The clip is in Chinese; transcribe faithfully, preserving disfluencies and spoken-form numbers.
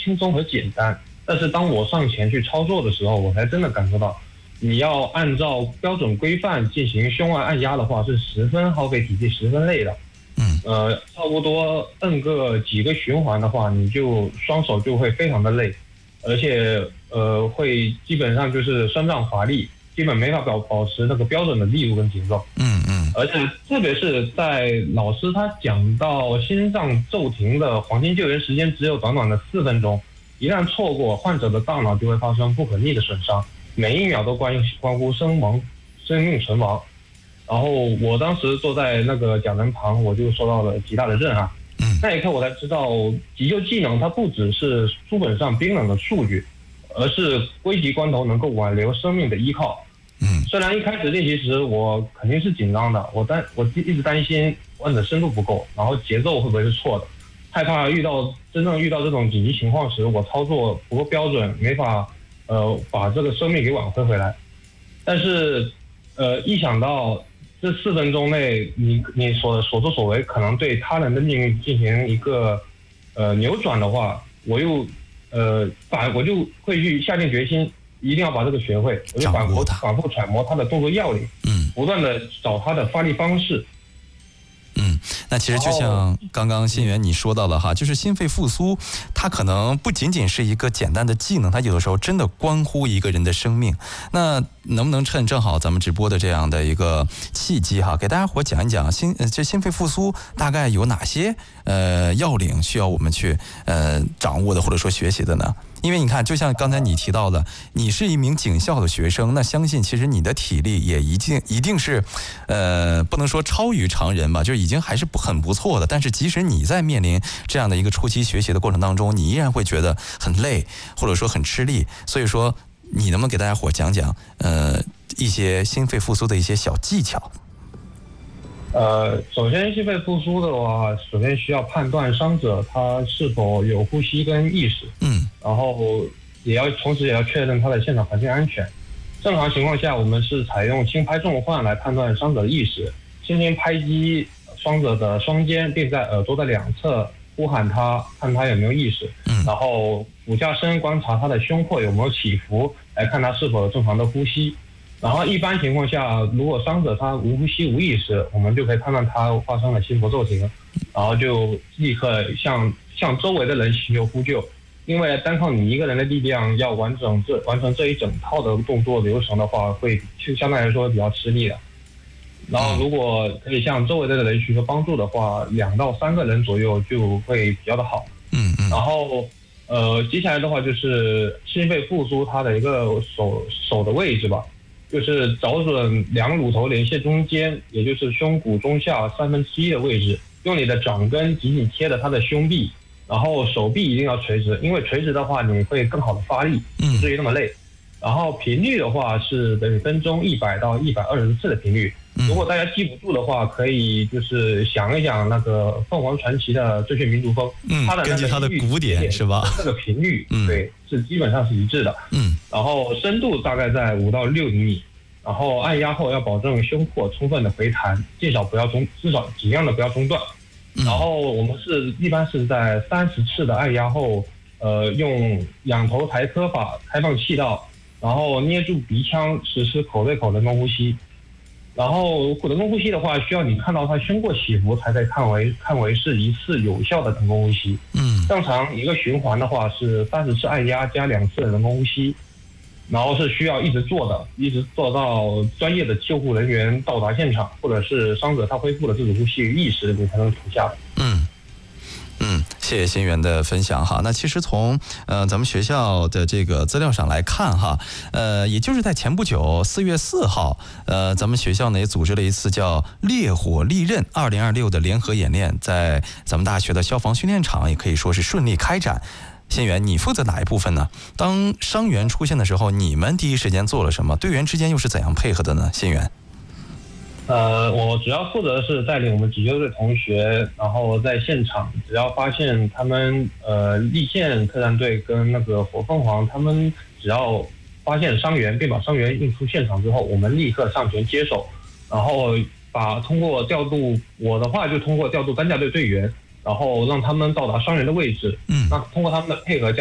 轻松和简单，但是当我上前去操作的时候，我才真的感受到，你要按照标准规范进行胸外按压的话，是十分耗费体力，十分累的。 嗯， 呃，差不多摁个几个循环的话，你就双手就会非常的累，而且呃会基本上就是酸胀乏力，基本没法保保持那个标准的力度跟节奏。 嗯嗯， 而且特别是在老师他讲到心脏骤停的黄金救援时间只有短短的四分钟，一旦错过，患者的大脑就会发生不可逆的损伤，每一秒都关关乎生亡、生命存亡。然后我当时坐在那个讲台旁，我就受到了极大的震撼。 嗯， 那一刻我才知道，急救技能它不只是书本上冰冷的数据，而是危急关头能够挽留生命的依靠。 嗯， 虽然一开始练习时我肯定是紧张的，我担我一直担心按的深度不够，然后节奏会不会是错的，害怕遇到真正遇到这种紧急情况时，我操作不够标准，没法呃把这个生命给挽回回来。但是呃一想到这四分钟内，你你所所作所为可能对他人的命运进行一个呃扭转的话，我又呃反我就会去下定决心，一定要把这个学会，我就反复反复揣摩他的动作要领， 嗯， 不断的找他的发力方式。 嗯，那其实就像刚刚新源你说到了哈，就是心肺复苏，它可能不仅仅是一个简单的技能，它有的时候真的关乎一个人的生命。那能不能趁正好咱们直播的这样的一个契机哈，给大家伙讲一讲心这心肺复苏大概有哪些呃要领需要我们去呃掌握的或者说学习的呢？因为你看，就像刚才你提到的，你是一名警校的学生，那相信其实你的体力也一定一定是，呃，不能说超于常人吧，就已经还是不很不错的。但是即使你在面临这样的一个初期学习的过程当中，你依然会觉得很累，或者说很吃力。所以说，你能不能给大家伙讲讲，呃，一些心肺复苏的一些小技巧？ 呃，首先心肺复苏的话，首先需要判断伤者他是否有呼吸跟意识， 嗯， 然后也要同时也要确认他的现场环境安全。正常情况下，我们是采用轻拍重换来判断伤者的意识，轻轻拍击伤者的双肩，并在耳朵的两侧呼喊他，看他有没有意识， 嗯， 然后俯下身观察他的胸廓有没有起伏，来看他是否有正常的呼吸。然后一般情况下，如果伤者他无呼吸无意识，我们就可以判断他发生了心搏骤停，然后就立刻向向周围的人寻求呼救。因为单靠你一个人的力量要完整这完成这一整套的动作流程的话，会就相对来说比较吃力的。然后如果可以向周围的人寻求帮助的话，两到三个人左右就会比较的好。 嗯嗯。 然后呃，接下来的话就是心肺复苏它的一个手手的位置吧。就是找准两乳头连线中间，也就是胸骨中下三分之一的位置，用你的掌根紧紧贴着他的胸壁，然后手臂一定要垂直，因为垂直的话你会更好的发力，不至于那么累。然后频率的话是每分钟一百到一百二十次的频率。如果大家记不住的话，可以就是想一想那个凤凰传奇的最炫民族风， 嗯， 它的根据它的鼓点是吧？ 这个频率， 嗯， 对，是基本上是一致的。 嗯， 然后深度大概在五到六厘米，然后按压后要保证胸廓充分的回弹，至少不要中，至少尽量的不要中断。然后我们是一般是在三十次的按压后，呃，用仰头抬科法开放气道，然后捏住鼻腔实施口对口人工呼吸。然后人工呼吸的话，需要你看到它胸廓起伏才可以看为看为是一次有效的人工呼吸。 嗯， 正常一个循环的话是三十次按压加两次的人工呼吸，然后是需要一直做的，一直做到专业的救护人员到达现场，或者是伤者他恢复了自主呼吸意识，你才能停下来。 嗯。嗯，谢谢新源的分享哈。那其实从呃咱们学校的这个资料上来看哈，呃，也就是在前不久四月四号，呃，咱们学校呢也组织了一次叫“烈火利刃二零二六”的联合演练，在咱们大学的消防训练场也可以说是顺利开展。新源，你负责哪一部分呢？当伤员出现的时候，你们第一时间做了什么？队员之间又是怎样配合的呢？新源。 呃，我主要负责的是带领我们急救队同学，然后在现场，只要发现他们呃立线特战队跟那个火凤凰，他们只要发现伤员并把伤员运出现场之后，我们立刻上前接手，然后把通过调度，我的话就通过调度担架队队员，然后让他们到达伤员的位置，嗯，那通过他们的配合。